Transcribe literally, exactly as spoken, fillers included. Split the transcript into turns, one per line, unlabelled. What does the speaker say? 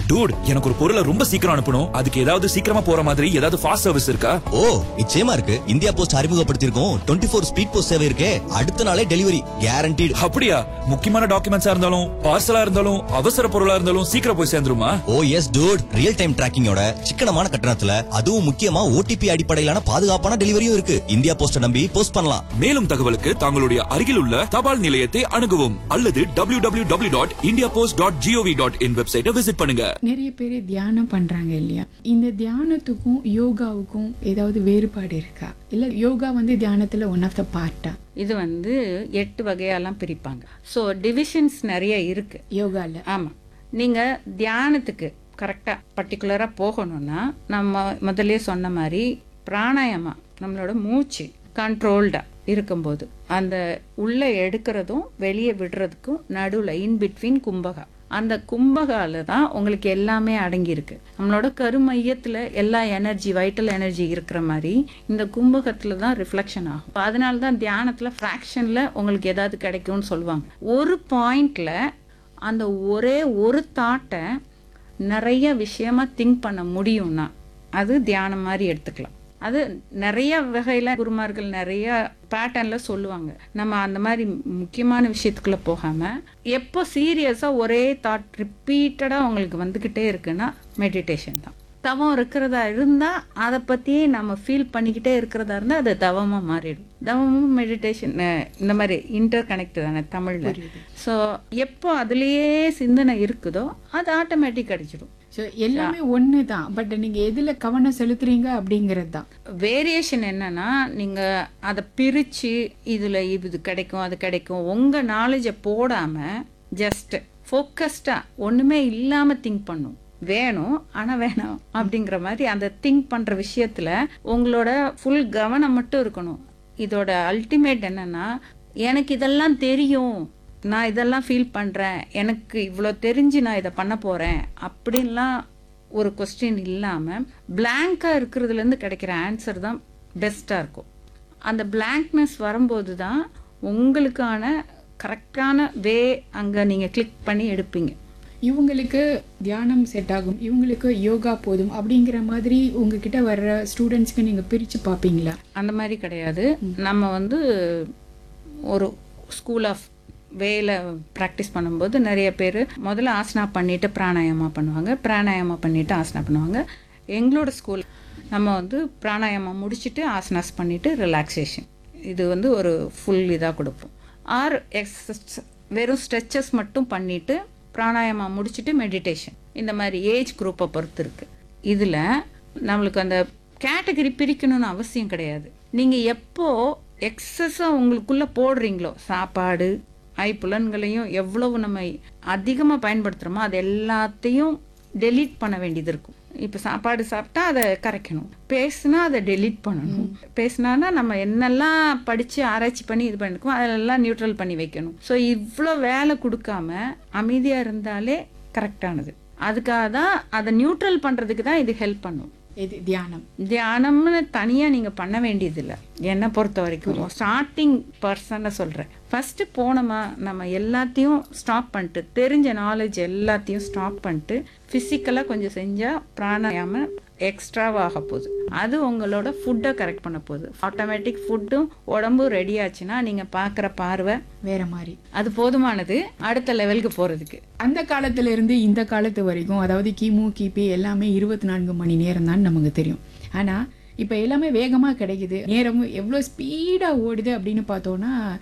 Dude, எனக்கு ஒரு பொருளை ரொம்ப சீக்கிரம் அனுப்பணும். அதுக்கு ஏதாவது சீக்கிரமா போற மாதிரி ஏதாவது ஃபாஸ்ட் சர்வீஸ் இருக்கா?
ஓ, நிச்சயமா இருக்கு. India post அறிமுகப்படுத்தியிருக்கோம் twenty four speed post சேவை இருக்கே. அடுத்த நாளே டெலிவரி கேரண்டீடு.
அப்படியா? முக்கியமான டாக்குமெண்ட்ஸா இருந்தாலும் பார்சலா இருந்தாலும் அவசர பொருளா இருந்தாலும் சீக்கிரம் போய் சேர்ந்துருமா?
ஓ எஸ் டூட், ரியல் டைம் டிராக்கிங்கோட சிக்கனமான கட்டணத்துல, அதுவும் முக்கியமா ஓடிபி அடிப்படையிலான பாதுகாப்பான டெலிவரியும் இருக்கு. இந்தியா போஸ்ட் நம்பி போஸ்ட் பண்ணலாம்.
மேலும் தகவலுக்கு தங்களுடைய அருகில் உள்ள தபால் நிலையத்தை அணுகவும் அல்லது W W W dot India post dot gov dot in வெப்சைட்டை விசிட் பண்ணுங்க.
நிறைய பேர் தியானம் பண்றாங்க இல்லையா? இந்த தியானத்துக்கும் யோகாவுக்கும் ஏதாவது வேறுபாடு இருக்கா? இல்ல யோகா வந்து தியானத்துல ஒன் ஆஃப் த பார்ட்டா?
இது வந்து எட்டு வகையெல்லாம் பிரிப்பாங்க. ஸோ டிவிஷன்ஸ் நிறைய இருக்கு
யோகால.
ஆமா, நீங்க தியானத்துக்கு கரெக்டா பர்டிகுலரா போகணும்னா நம்ம முதல்ல சொன்ன மாதிரி பிராணாயாமா, நம்மளோட மூச்சு கண்ட்ரோல்டா இருக்கும்போது அந்த உள்ள எடுக்கிறதும் வெளியே விடுறதுக்கும் நடுவில் இன் பிட்வீன் கும்பகா, அந்த கும்பகால தான் உங்களுக்கு எல்லாமே அடங்கியிருக்கு. நம்மளோட கருமையத்துல எல்லா எனர்ஜி, வைட்டல் எனர்ஜி இருக்கிற மாதிரி இந்த கும்பகத்துல தான் ரிஃப்ளெக்ஷன் ஆகும். அதனால தான் தியானத்துல ஃப்ராக்ஷன்ல உங்களுக்கு ஏதாவது கிடைக்கும்னு சொல்லுவாங்க. ஒரு பாயிண்ட்ல அந்த ஒரே ஒரு தாட்டை நிறைய விஷயமா திங்க் பண்ண முடியும்னா அது தியானம் மாதிரி எடுத்துக்கலாம். அது நிறைய வகையில குருமார்கள் நிறைய பேட்டர்ன்ல சொல்லுவாங்க. நம்ம அந்த மாதிரி முக்கியமான விஷயத்துக்குள்ள போகாம எப்போ சீரியஸா ஒரே தாட் ரிப்பீட்டடா உங்களுக்கு வந்துகிட்டே இருக்குன்னா மெடிடேஷன் தான். தவம் இருக்கிறதா இருந்தா அதை பத்தியே நம்ம ஃபீல் பண்ணிக்கிட்டே இருக்கிறதா இருந்தா அது தவமா மாறிடும். தவமும் மெடிடேஷன் இந்த மாதிரி இன்டர் கனெக்ட் தானே தமிழ்ல. ஸோ எப்போ அதுலயே சிந்தனை இருக்குதோ அது ஆட்டோமேட்டிக் கிடைச்சிடும்.
எல்லாமே ஒண்ணுதான், பட் நீங்க எதுல கவனம் செலுத்துறீங்க அப்படிங்கறது தான்
வேரியேஷன். என்னன்னா நீங்க அதை பிரிச்சு இதுல இது கிடைக்கும் அது கிடைக்கும் உங்க நாலேஜை போடாம ஜஸ்ட் ஃபோக்கஸ்டா ஒண்ணுமே இல்லாம திங்க் பண்ணும். வேணும் ஆனா வேணாம் அப்படிங்கிற மாதிரி அந்த திங்க் பண்ற விஷயத்துல உங்களோட ஃபுல் கவனம் மட்டும் இருக்கணும். இதோட அல்டிமேட் என்னன்னா, எனக்கு இதெல்லாம் தெரியும், நான் இதெல்லாம் ஃபீல் பண்றேன், எனக்கு இவ்வளோ தெரிஞ்சு நான் இதை பண்ண போறேன் அப்படின்லாம் ஒரு கொஸ்டின் இல்லாம பிளாங்கா இருக்கிறதுல இருந்து கிடைக்கிற ஆன்சர் தான் பெஸ்டா இருக்கும். அந்த பிளாங்க்னஸ் வரும்போது தான் உங்களுக்கான கரெக்டான வே அங்க நீங்க கிளிக் பண்ணி எடுப்பீங்க.
இவங்களுக்கு தியானம் செட் ஆகும், இவங்களுக்கு யோகா போதும் அப்படிங்கிற மாதிரி உங்ககிட்ட வர்ற ஸ்டூடெண்ட்ஸ்க்கு நீங்க பிரிச்சு பார்ப்பீங்களா?
அந்த மாதிரி கிடையாது. நம்ம வந்து ஒரு ஸ்கூல் ஆஃப் வேல ப்ராக்டிஸ் பண்ணும்போது நிறைய பேர் முதல்ல ஆசனா பண்ணிட்டு பிராணாயாமா பண்ணுவாங்க, பிராணாயாமா பண்ணிட்டு ஆசனா பண்ணுவாங்க. எங்களோட ஸ்கூல் நம்ம வந்து பிராணாயாமா முடிச்சுட்டு ஆசனாஸ் பண்ணிட்டு ரிலாக்ஸேஷன், இது வந்து ஒரு ஃபுல் இதாக கொடுப்போம். ஆர் எக்ஸஸ் வெறும் ஸ்ட்ரெச்சஸ் மட்டும் பண்ணிட்டு பிராணாயாமா முடிச்சுட்டு மெடிடேஷன். இந்த மாதிரி ஏஜ் குரூப்பை பொறுத்து இருக்கு. இதில் நம்மளுக்கு அந்த கேட்டகரி பிரிக்கணும்னு அவசியம் கிடையாது. நீங்கள் எப்போ எக்ஸஸாக உங்களுக்குள்ளே போடுறீங்களோ, சாப்பாடு ஐப்புலன்களையும் எவ்வளவு நம்ம அதிகமாக பயன்படுத்துகிறோமோ அது எல்லாத்தையும் டெலீட் பண்ண வேண்டியது இருக்கும். இப்போ சாப்பாடு சாப்பிட்டா அதை கரைக்கணும், பேசுனா அதை டெலீட் பண்ணணும். பேசுனானா நம்ம என்னெல்லாம் படித்து ஆராய்ச்சி பண்ணி இது பண்ணிருக்கோம் அதெல்லாம் நியூட்ரல் பண்ணி வைக்கணும். ஸோ இவ்வளோ வேலை கொடுக்காம அமைதியாக இருந்தாலே கரெக்டானது. அதுக்காக தான் அதை நியூட்ரல் பண்ணுறதுக்கு தான் இது ஹெல்ப் பண்ணும்.
இது தியானம்.
தியானம்னு தனியாக நீங்கள் பண்ண வேண்டியதில்லை. என்னை பொறுத்த வரைக்கும் ஸ்டார்டிங் பர்சனை சொல்கிறேன். ஃபஸ்ட்டு போனோமா நம்ம எல்லாத்தையும் ஸ்டாப் பண்ணிட்டு, தெரிஞ்ச நாலேஜ் எல்லாத்தையும் ஸ்டாப் பண்ணிட்டு ஃபிசிக்கலாக கொஞ்சம் செஞ்சால் பிராணாயாமம் எக்ஸ்ட்ராவாக போகுது. அது உங்களோட ஃபுட்டை கரெக்ட் பண்ண போகுது. ஆட்டோமேட்டிக் ஃபுட்டும் உடம்பும் ரெடி ஆச்சுன்னா நீங்கள் பார்க்குற பார்வை
வேற மாதிரி,
அது போதுமானது அடுத்த லெவலுக்கு போகிறதுக்கு.
அந்த காலத்துல இருந்து இந்த காலத்து வரைக்கும், அதாவது கிமு கிபி எல்லாமே இருபத்தி நான்கு மணி நேரம் தான் நமக்கு தெரியும். ஆனா இப்போ எல்லாமே வேகமாக கிடைக்குது, நேரமும் எவ்வளோ ஸ்பீடாக ஓடுது அப்படின்னு பார்த்தோன்னா